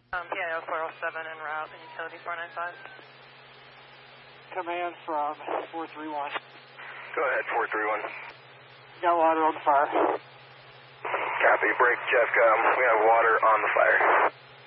PIO 407 en route and utility 495. Command from 431. Go ahead, 431. Got water on the fire. Copy, break, Jeff. We have water on the fire.